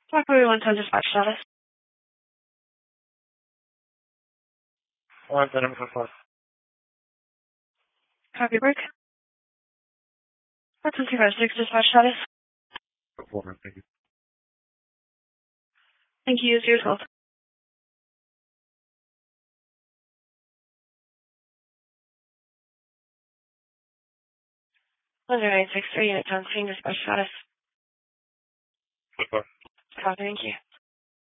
Rockaway 110 dispatch status. 110 Copy break. 125 dispatch status. Thank you. Thank you. 012. Under 963 unit 10 dispatch status. Copy. Thank you.